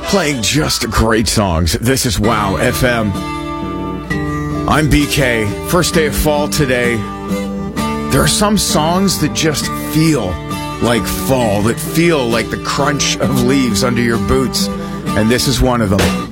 Playing just great songs. This is Wow FM. I'm BK. First day of fall today. There are some songs that just feel like fall, that feel like the crunch of leaves under your boots. And this is one of them.